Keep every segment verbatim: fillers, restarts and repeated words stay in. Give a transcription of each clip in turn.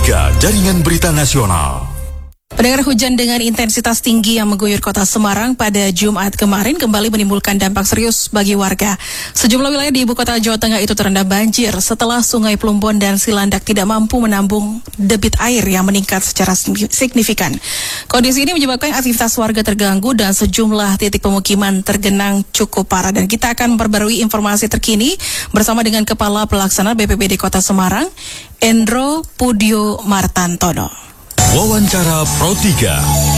tiga Jaringan Berita Nasional. Pendengar, hujan dengan intensitas tinggi yang mengguyur kota Semarang pada Jumat kemarin kembali menimbulkan dampak serius bagi warga. Sejumlah wilayah di ibu kota Jawa Tengah itu terendam banjir setelah Sungai Plumbon dan Cilandak tidak mampu menampung debit air yang meningkat secara signifikan. Kondisi ini menyebabkan aktivitas warga terganggu dan sejumlah titik pemukiman tergenang cukup parah. Dan kita akan memperbarui informasi terkini bersama dengan Kepala Pelaksana B P B D Kota Semarang, Endro Pudio Martantono. Wawancara Pro tiga.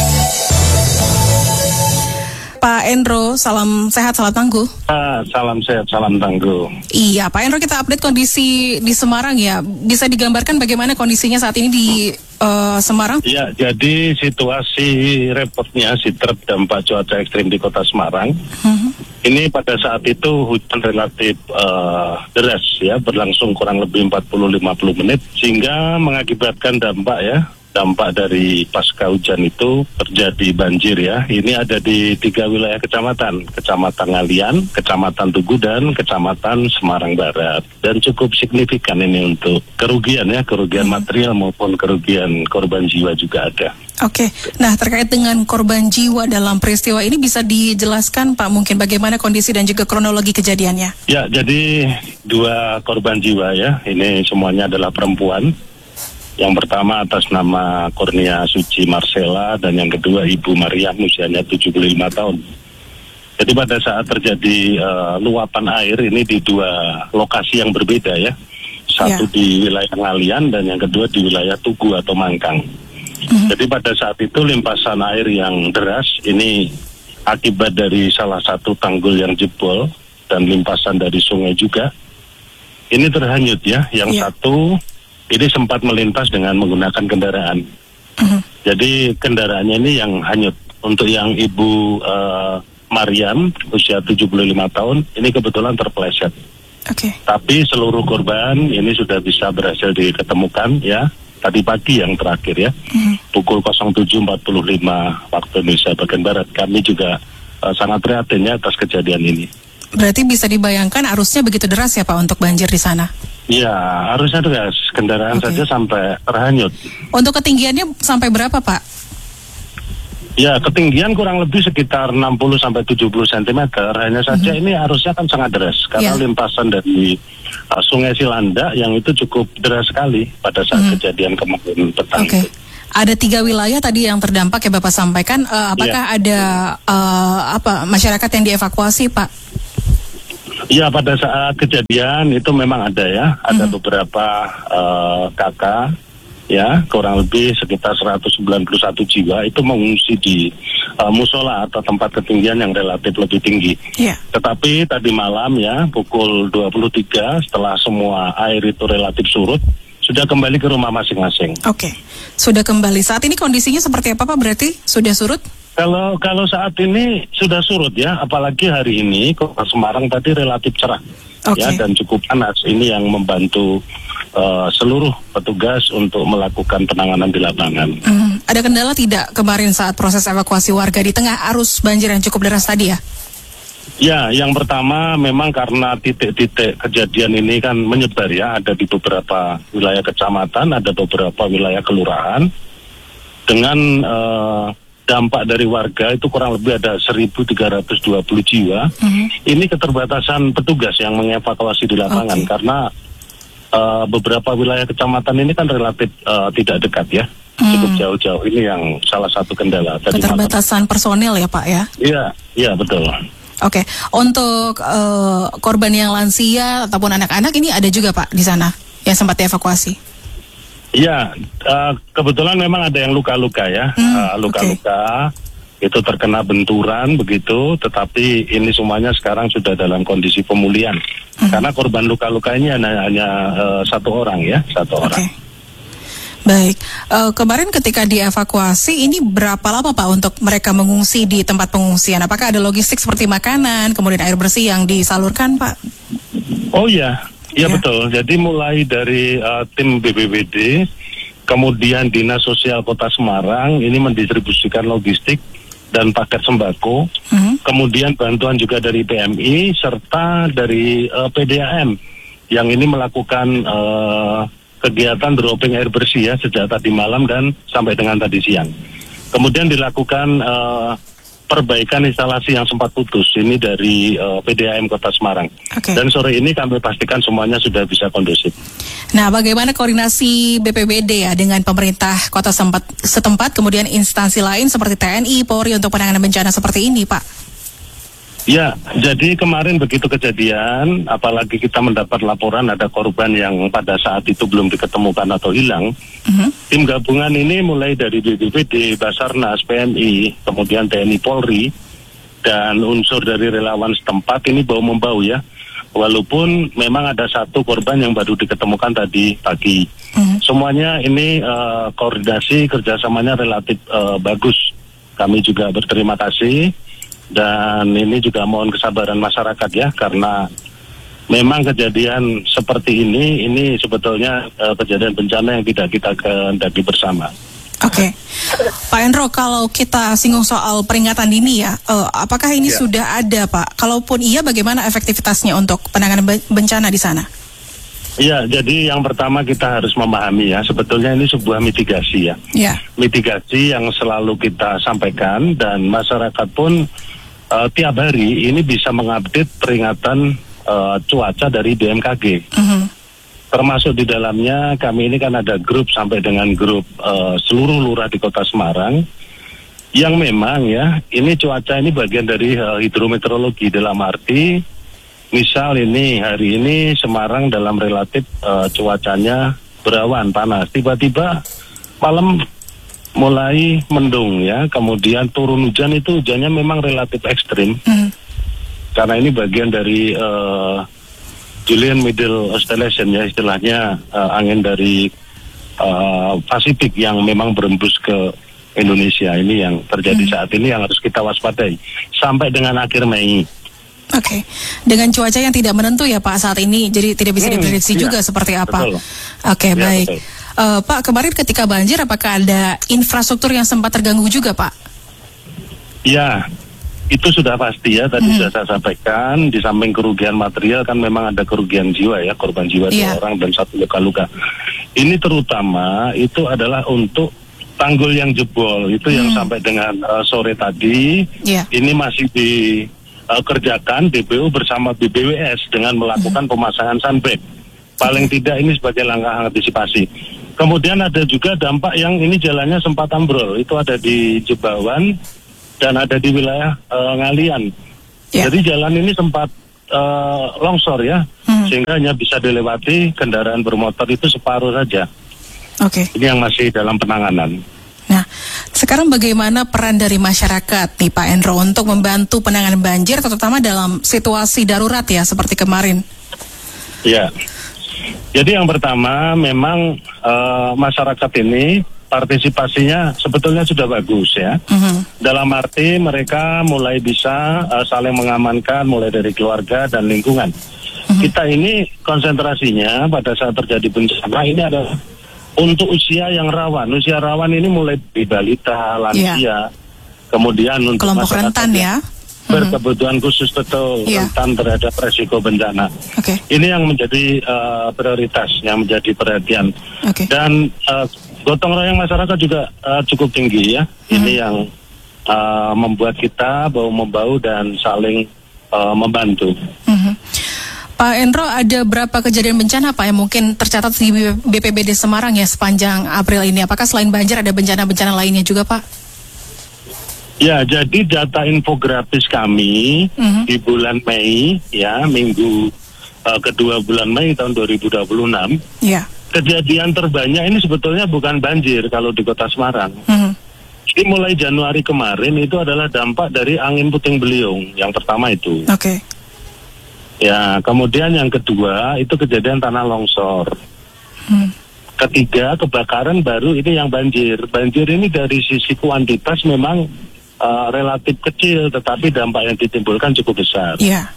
Pak Endro, salam sehat, salam tangguh. Ah, salam sehat, salam tangguh. Iya, Pak Endro, kita update kondisi di Semarang ya. Bisa digambarkan bagaimana kondisinya saat ini di uh, Semarang? Ya, jadi situasi repotnya si terdampak cuaca ekstrim di kota Semarang. Uh-huh. Ini pada saat itu hujan relatif uh, deras ya, berlangsung kurang lebih empat puluh sampai lima puluh menit, sehingga mengakibatkan dampak ya. Dampak dari pasca hujan itu terjadi banjir ya. Ini ada di tiga wilayah kecamatan, Kecamatan Ngalian, Kecamatan Tugu, dan Kecamatan Semarang Barat. Dan cukup signifikan ini untuk kerugian ya, kerugian hmm. material maupun kerugian korban jiwa juga ada. Oke, nah terkait dengan korban jiwa dalam peristiwa ini bisa dijelaskan Pak mungkin bagaimana kondisi dan juga kronologi kejadiannya? Ya, jadi dua korban jiwa ya, ini semuanya adalah perempuan. Yang pertama atas nama Kurnia Suci Marcella dan yang kedua Ibu Mariam usianya tujuh puluh lima tahun. Jadi pada saat terjadi uh, luapan air ini di dua lokasi yang berbeda ya. Satu yeah. di wilayah Ngalian dan yang kedua di wilayah Tugu atau Mangkang. Mm-hmm. Jadi pada saat itu limpasan air yang deras ini akibat dari salah satu tanggul yang jebol dan limpasan dari sungai juga. Ini terhanyut ya. Yang yeah. satu ini sempat melintas dengan menggunakan kendaraan. Uh-huh. Jadi kendaraannya ini yang hanyut. Untuk yang Ibu uh, Mariam, usia tujuh puluh lima tahun, ini kebetulan terpeleset. Okay. Tapi seluruh korban ini sudah bisa berhasil diketemukan ya. Tadi pagi yang terakhir ya. Uh-huh. Pukul tujuh empat puluh lima waktu Indonesia bagian Barat. Kami juga uh, sangat prihatin ya atas kejadian ini. Berarti bisa dibayangkan arusnya begitu deras ya Pak untuk banjir di sana? Ya, arusnya deras. Kendaraan okay. saja sampai terhanyut. Untuk ketinggiannya sampai berapa Pak? Ya, ketinggian kurang lebih sekitar enam puluh sampai tujuh puluh sentimeter. Hanya saja mm-hmm. ini arusnya kan sangat deras. Karena yeah. limpasan dari uh, Sungai Cilandak yang itu cukup deras sekali pada saat mm-hmm. kejadian kemarin petang okay. itu. Ada tiga wilayah tadi yang terdampak ya Bapak sampaikan. Uh, apakah yeah. ada uh, apa masyarakat yang dievakuasi Pak? Ya, pada saat kejadian itu memang ada ya, ada hmm. beberapa uh, kakak ya, kurang lebih sekitar seratus sembilan puluh satu jiwa itu mengungsi di uh, musola atau tempat ketinggian yang relatif lebih tinggi. Yeah. Tetapi tadi malam ya, pukul dua puluh tiga setelah semua air itu relatif surut, sudah kembali ke rumah masing-masing. Oke, okay. Sudah kembali. Saat ini kondisinya seperti apa Pak? Berarti sudah surut? Kalau kalau saat ini sudah surut ya, apalagi hari ini kota Semarang tadi relatif cerah okay. ya dan cukup panas. Ini yang membantu uh, seluruh petugas untuk melakukan penanganan di lapangan. Hmm. Ada kendala tidak kemarin saat proses evakuasi warga di tengah arus banjir yang cukup deras tadi ya? Ya, yang pertama memang karena titik-titik kejadian ini kan menyebar ya, ada di beberapa wilayah kecamatan, ada beberapa wilayah kelurahan dengan uh, dampak dari warga itu kurang lebih ada seribu tiga ratus dua puluh jiwa. Uh-huh. Ini keterbatasan petugas yang mengevakuasi di lapangan okay. karena uh, beberapa wilayah kecamatan ini kan relatif uh, tidak dekat ya, hmm. cukup jauh-jauh. Ini yang salah satu kendala. Keterbatasan personil ya Pak ya? Iya, iya betul. Oke, okay. Untuk uh, korban yang lansia ataupun anak-anak ini ada juga Pak di sana yang sempat dievakuasi? Iya, uh, kebetulan memang ada yang luka-luka ya, hmm, uh, luka-luka okay. itu terkena benturan begitu, tetapi ini semuanya sekarang sudah dalam kondisi pemulihan. Hmm. Karena korban luka-luka ini hanya, hanya uh, satu orang ya, satu okay. orang. Baik, uh, kemarin ketika dievakuasi ini berapa lama Pak untuk mereka mengungsi di tempat pengungsian? Apakah ada logistik seperti makanan, kemudian air bersih yang disalurkan Pak? Oh iya. Ya, ya betul, jadi mulai dari uh, tim B P B D, kemudian Dinas Sosial Kota Semarang ini mendistribusikan logistik dan paket sembako, uh-huh. kemudian bantuan juga dari P M I serta dari uh, P D A M yang ini melakukan uh, kegiatan dropping air bersih ya sejak tadi malam dan sampai dengan tadi siang. Kemudian dilakukan uh, perbaikan instalasi yang sempat putus ini dari uh, P D A M Kota Semarang. Okay. Dan sore ini kami pastikan semuanya sudah bisa kondusif. Nah, bagaimana koordinasi B P B D ya dengan pemerintah kota sempat, setempat, kemudian instansi lain seperti T N I, Polri untuk penanganan bencana seperti ini, Pak? Ya, jadi kemarin begitu kejadian, apalagi kita mendapat laporan ada korban yang pada saat itu belum diketemukan atau hilang. Uh-huh. Tim gabungan ini mulai dari B P B D, Basarnas, P M I, kemudian T N I, Polri, dan unsur dari relawan setempat ini bau-membau ya. Walaupun memang ada satu korban yang baru diketemukan tadi pagi. Uh-huh. Semuanya ini uh, koordinasi kerjasamanya relatif uh, bagus. Kami juga berterima kasih. Dan ini juga mohon kesabaran masyarakat ya, karena memang kejadian seperti ini, ini sebetulnya uh, kejadian bencana yang tidak kita kehendaki bersama. Oke, okay. Pak Endro, kalau kita singgung soal peringatan dini ya, uh, apakah ini ya. sudah ada Pak? Kalaupun iya, bagaimana efektivitasnya untuk penanganan bencana di sana? Iya, jadi yang pertama kita harus memahami ya, sebetulnya ini sebuah mitigasi ya. Ya. Mitigasi yang selalu kita sampaikan dan masyarakat pun Uh, tiap hari ini bisa mengupdate peringatan uh, cuaca dari B M K G. Uh-huh. Termasuk di dalamnya kami ini kan ada grup sampai dengan grup uh, seluruh lurah di Kota Semarang yang memang ya ini cuaca ini bagian dari uh, hidrometeorologi, dalam arti misal ini hari ini Semarang dalam relatif uh, cuacanya berawan panas, tiba-tiba malam mulai mendung ya, kemudian turun hujan, itu hujannya memang relatif ekstrim. Mm. Karena ini bagian dari uh, Julian Middle Oscillation ya, istilahnya uh, angin dari uh, Pasifik yang memang berembus ke Indonesia. Ini yang terjadi mm. saat ini yang harus kita waspadai sampai dengan akhir Mei. Oke, okay. Dengan cuaca yang tidak menentu ya Pak saat ini, jadi tidak bisa diprediksi hmm, juga iya, seperti apa. Oke, okay, ya, baik. Uh, Pak, kemarin ketika banjir, apakah ada infrastruktur yang sempat terganggu juga, Pak? Ya, itu sudah pasti ya. Tadi hmm. sudah saya sampaikan, di samping kerugian material kan memang ada kerugian jiwa ya, korban jiwa yeah. dua orang dan satu luka-luka. Ini terutama itu adalah untuk tanggul yang jebol, itu hmm. yang sampai dengan uh, sore tadi, yeah. ini masih di Uh, kerjakan D B U bersama B B W S dengan melakukan uh-huh. pemasangan sandbag. Paling uh-huh. tidak ini sebagai langkah antisipasi. Kemudian ada juga dampak yang ini jalannya sempat ambrol. Itu ada di Jebawan dan ada di wilayah uh, Ngalian. Yeah. Jadi jalan ini sempat uh, longsor ya, uh-huh. sehingga hanya bisa dilewati kendaraan bermotor itu separuh saja. Oke. Okay. Ini yang masih dalam penanganan. Nah, sekarang bagaimana peran dari masyarakat nih Pak Endro untuk membantu penanganan banjir, terutama dalam situasi darurat ya seperti kemarin? Ya, jadi yang pertama memang uh, masyarakat ini partisipasinya sebetulnya sudah bagus ya. Uh-huh. Dalam arti mereka mulai bisa uh, saling mengamankan mulai dari keluarga dan lingkungan. Uh-huh. Kita ini konsentrasinya pada saat terjadi bencana ini adalah untuk usia yang rawan. Usia rawan ini mulai di balita, lansia, yeah. kemudian untuk kelompok rentan ya, berkebutuhan hmm. khusus betul yeah. rentan terhadap resiko bencana. Okay. Ini yang menjadi uh, prioritas, yang menjadi perhatian. Okay. Dan uh, gotong royong masyarakat juga uh, cukup tinggi ya. Hmm. Ini yang uh, membuat kita bau membau dan saling uh, membantu. Hmm. Pak Endro, ada berapa kejadian bencana Pak yang mungkin tercatat di B P B D Semarang ya sepanjang April ini? Apakah selain banjir ada bencana-bencana lainnya juga Pak? Ya, jadi data infografis kami uh-huh. di bulan Mei ya, minggu uh, kedua bulan Mei tahun dua ribu dua puluh enam. Ya. Kejadian terbanyak ini sebetulnya bukan banjir kalau di Kota Semarang. Uh-huh. Jadi mulai Januari kemarin itu adalah dampak dari angin puting beliung yang pertama itu. Oke. Okay. Ya, kemudian yang kedua itu kejadian tanah longsor. Hmm. Ketiga kebakaran baru ini yang banjir. Banjir ini dari sisi kuantitas memang uh, relatif kecil, tetapi dampak yang ditimbulkan cukup besar. Iya.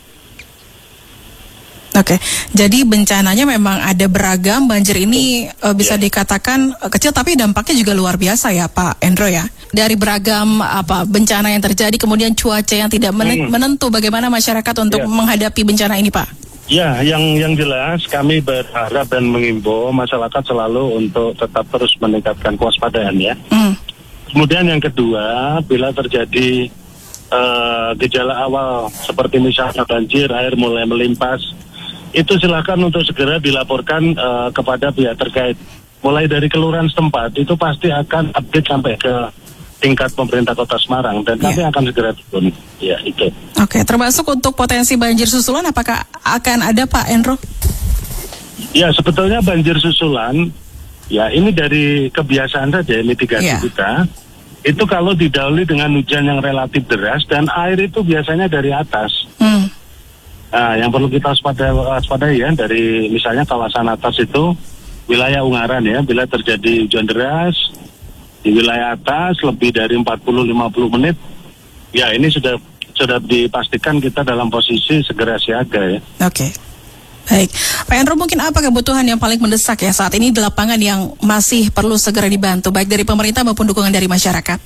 Oke, jadi bencananya memang ada beragam. Banjir ini uh, bisa yeah. dikatakan uh, kecil, tapi dampaknya juga luar biasa ya Pak Endro ya. Dari beragam apa bencana yang terjadi, kemudian cuaca yang tidak men- hmm. menentu, bagaimana masyarakat untuk yeah. menghadapi bencana ini Pak? Ya, yang yang jelas kami berharap dan mengimbau masyarakat selalu untuk tetap terus meningkatkan kewaspadaan ya. Hmm. Kemudian yang kedua, bila terjadi uh, gejala awal seperti misalnya banjir, air mulai melimpas, itu silakan untuk segera dilaporkan uh, kepada pihak terkait. Mulai dari kelurahan setempat, itu pasti akan update sampai ke tingkat pemerintah Kota Semarang dan kami yeah. akan segera turun. Ya, itu. Oke, termasuk untuk potensi banjir susulan, apakah akan ada Pak Endro? Ya, sebetulnya banjir susulan, ya ini dari kebiasaan saja mitigasi yeah. kita. Itu kalau didahului dengan hujan yang relatif deras dan air itu biasanya dari atas. Hmm. Nah, yang perlu kita waspadai, waspadai ya dari misalnya kawasan atas itu wilayah Ungaran ya, bila terjadi hujan deras di wilayah atas lebih dari empat puluh sampai lima puluh menit, ya ini sudah sudah dipastikan kita dalam posisi segera siaga ya. Oke. Baik, Pak Endro, mungkin apa kebutuhan yang paling mendesak ya saat ini di lapangan yang masih perlu segera dibantu, baik dari pemerintah maupun dukungan dari masyarakat?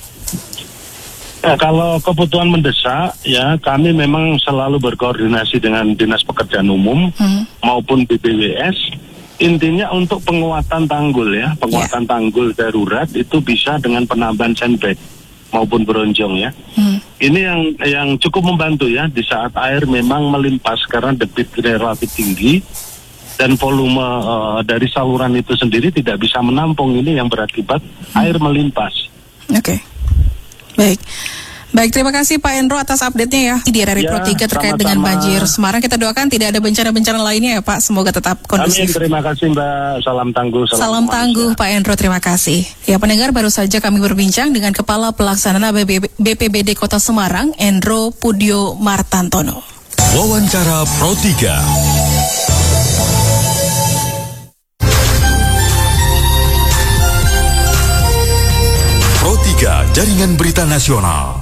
Nah, kalau kebutuhan mendesak, ya kami memang selalu berkoordinasi dengan Dinas Pekerjaan Umum hmm. maupun B B W S. Intinya untuk penguatan tanggul ya, penguatan yeah. tanggul darurat itu bisa dengan penambahan sandbag maupun bronjong ya. Hmm. Ini yang yang cukup membantu ya di saat air memang melimpas karena debit relatif tinggi dan volume uh, dari saluran itu sendiri tidak bisa menampung, ini yang berakibat hmm. air melimpas. Oke, okay. Baik. Baik, terima kasih Pak Endro atas update-nya ya. Dia dari ya, Pro tiga terkait sama-sama. dengan banjir Semarang. Kita doakan tidak ada bencana-bencana lainnya ya Pak. Semoga tetap kondusif. Amin, terima kasih Mbak. Salam tangguh. Salam, salam tangguh Pak Endro, terima kasih. Ya pendengar, baru saja kami berbincang dengan Kepala Pelaksana B P B D Kota Semarang, Endro Pudio Martantono. Wawancara Pro tiga. Pro tiga, Jaringan Berita Nasional.